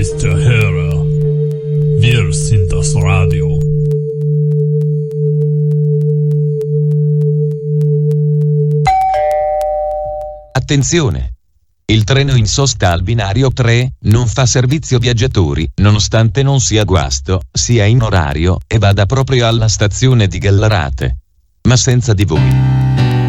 ist der Hörer. Wir sind das Radio. Attenzione! Il treno in sosta al binario 3 non fa servizio viaggiatori, nonostante non sia guasto, sia in orario e vada proprio alla stazione di Gallarate. Ma senza di voi.